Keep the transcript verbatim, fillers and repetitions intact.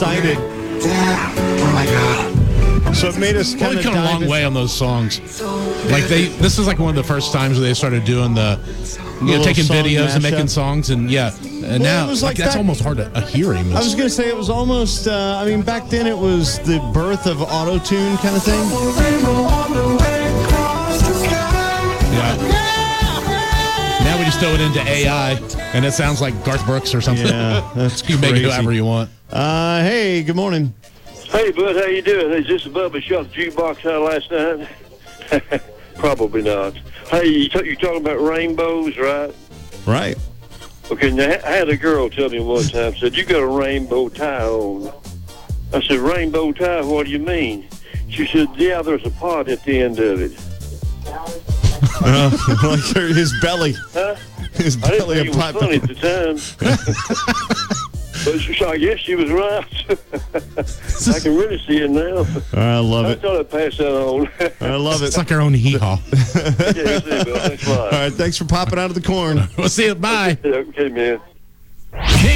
excited. Yeah. Oh my God. So it made us Well, kind we of come a long way on those songs. Like they, this is like one of the first times where they started doing the, you know, little taking song videos and mashup. making songs, and yeah, and Well, now it was like, like that's that- almost hard to uh, hear him. I was going to say it was almost, uh, I mean, back then it was the birth of auto-tune kind of thing. Yeah. Now we just throw it into A I, and it sounds like Garth Brooks or something. Yeah, that's You make it crazy. however you want. Uh, hey, good morning. Hey, bud, how you doing? Is this Bubba shot the jukebox out last night? Probably not. Hey, you t- you talking about rainbows, right? Right. Okay, now, I had a girl tell me one time, said, you got a rainbow tie on. I said, rainbow tie, what do you mean? She said, yeah, there's a pot at the end of it. Uh, like his belly. Huh? His I didn't belly think a it was pot. funny at the time. But she, I guess she was right. I can really see it now. I love I it. thought I'd pass that on. I love it. It's like our own hee-haw. Yeah, see you, Bill. Thanks a lot. All right, thanks for popping out of the corn. We'll see you. Bye. Okay, man.